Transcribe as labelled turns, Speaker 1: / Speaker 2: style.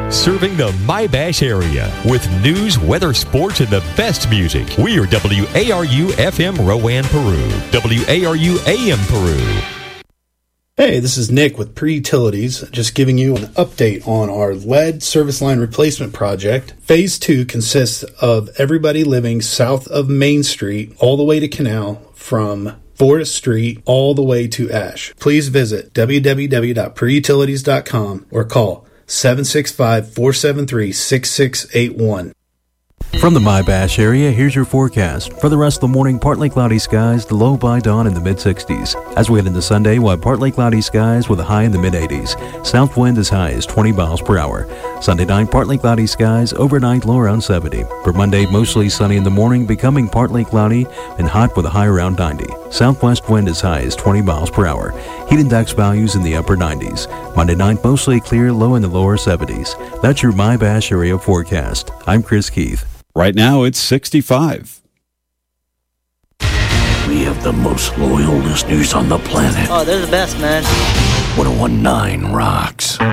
Speaker 1: Serving the My-Bash area with news, weather, sports, and the best music. We are WARU FM Rowan, Peru. WARU AM Peru.
Speaker 2: Hey, this is Nick with Pre-Utilities, just giving you an update on our lead service line replacement project. Phase 2 consists of everybody living south of Main Street all the way to Canal, from 4th Street all the way to Ash. Please visit www.preutilities.com or call 765-473-6681.
Speaker 3: From the My-Bash area, here's your forecast. For the rest of the morning, partly cloudy skies, the low by dawn in the mid-60s. As we head into Sunday, we'll have partly cloudy skies with a high in the mid-80s. South wind as high as 20 miles per hour. Sunday night, partly cloudy skies, overnight low around 70. For Monday, mostly sunny in the morning, becoming partly cloudy and hot with a high around 90. Southwest wind as high as 20 miles per hour. Heat index values in the upper 90s. Monday night, mostly clear, low in the lower 70s. That's your My-Bash area forecast. I'm Chris Keith.
Speaker 4: Right now, it's 65.
Speaker 5: We have the most loyal listeners on the planet.
Speaker 6: Oh, they're the best, man.
Speaker 5: 1019 rocks.